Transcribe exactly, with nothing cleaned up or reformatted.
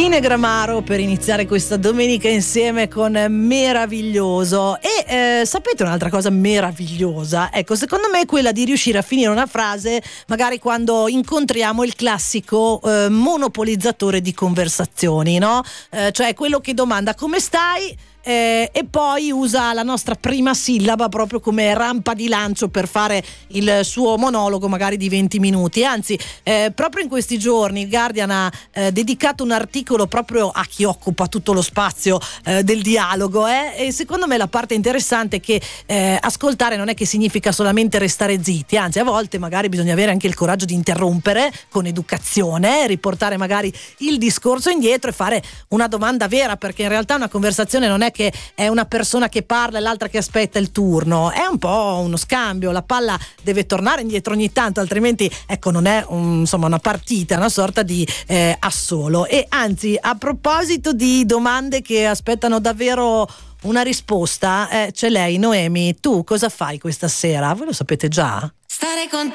Fine Gramaro per iniziare questa domenica insieme con Meraviglioso. E eh, sapete un'altra cosa meravigliosa? Ecco, secondo me è quella di riuscire a finire una frase magari quando incontriamo il classico eh, monopolizzatore di conversazioni, no? Eh, cioè quello che domanda come stai? Eh, e poi usa la nostra prima sillaba proprio come rampa di lancio per fare il suo monologo magari di venti minuti. Anzi, eh, proprio in questi giorni il Guardian ha eh, dedicato un articolo proprio a chi occupa tutto lo spazio eh, del dialogo, eh? E secondo me la parte interessante è che eh, ascoltare non è che significa solamente restare zitti, anzi a volte magari bisogna avere anche il coraggio di interrompere con educazione, riportare magari il discorso indietro e fare una domanda vera, perché in realtà una conversazione non è che è una persona che parla e l'altra che aspetta il turno, è un po' uno scambio, la palla deve tornare indietro ogni tanto, altrimenti ecco non è un, insomma una partita, è una sorta di eh, assolo. E anzi, a proposito di domande che aspettano davvero una risposta, eh, c'è lei, Noemi. Tu cosa fai questa sera? Voi lo sapete già? Stare con